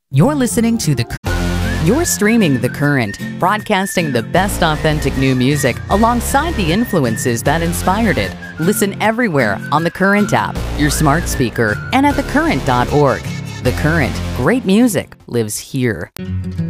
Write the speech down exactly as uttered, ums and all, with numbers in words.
You're listening to The You're streaming The Current, broadcasting the best authentic new music alongside the influences that inspired it. Listen everywhere on The Current app, your smart speaker, and at the current dot org. The Current, great music lives here.